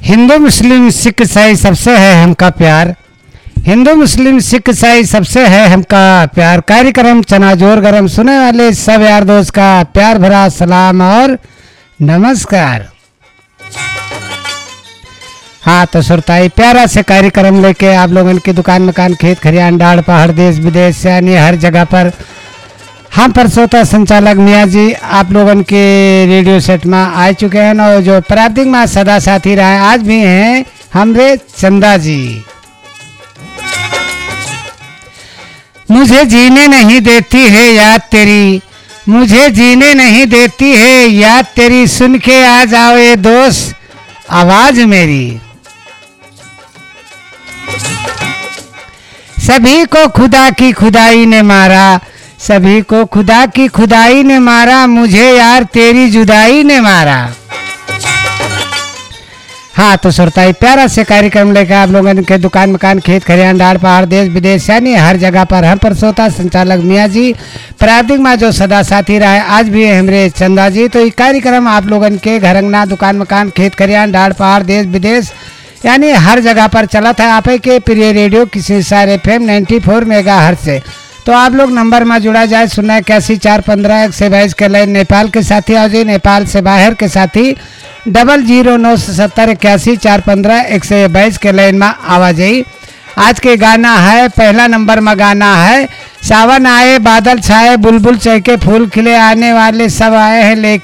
हिंदू मुस्लिम सिख ईसाई सबसे है हमका प्यार। हिंदू मुस्लिम सिख ईसाई सबसे है हमका प्यार। कार्यक्रम चना जोर गरम सुने वाले सब यार दोस्त का प्यार भरा सलाम और नमस्कार। हाँ तो सुरताई प्यारा से कार्यक्रम लेके आप लोगों की दुकान मकान खेत खरियान डाड़ पहाड़ देश विदेश यानी हर जगह पर हम परसोता संचालक मियाँ जी आप लोगों के रेडियो सेट में आ चुके हैं और जो प्राप्तिक में सदा साथी रहे आज भी हैं हमरे चंदा जी। मुझे जीने नहीं देती है याद तेरी, मुझे जीने नहीं देती है याद तेरी, सुन के आ जाओ ये दोस्त आवाज मेरी। सभी को खुदा की खुदाई ने मारा, सभी को खुदा की खुदाई ने मारा, मुझे यार तेरी जुदाई ने मारा। हाँ तो सुरताई प्यारा से कार्यक्रम लेकर आप लोगों के दुकान मकान खेत खरियान डाड़ पहाड़ देश विदेश यानी हर जगह पर हम परसोता संचालक मियाँ जी प्राप्तिक में जो सदा साथी रहा है आज भी हमरे चंदा जी। तो ये कार्यक्रम आप लोगों के घर अंगना दुकान मकान खेत खरियान डाड़ पहाड़ देश विदेश यानी हर जगह पर चला था। आप के प्रिय रेडियो किसी सारे FM 94 मेगाहर्ट्ज़ से। तो आप लोग नंबर में जुड़ा जाए 081-415-122 के लाइन नेपाल के साथी आओ जी, नेपाल से बाहर के साथी 0097718415-122 के लाइन में आवा जाई। आज के गाना है पहला नंबर में गाना है सावन आए बादल छाए बुलबुल चहके फूल खिले आने वाले सब आए हैं लेके